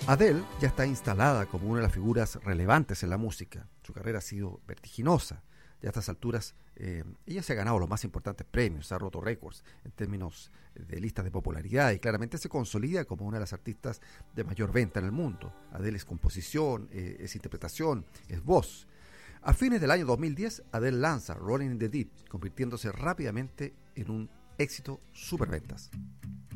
Adele ya está instalada como una de las figuras relevantes en la música. Su carrera ha sido vertiginosa. Ya a estas alturas, ella se ha ganado los más importantes premios, ha roto récords en términos de listas de popularidad y claramente se consolida como una de las artistas de mayor venta en el mundo. Adele es composición, es interpretación, es voz. A fines del año 2010, Adele lanza Rolling in the Deep, convirtiéndose rápidamente en un éxito superventas.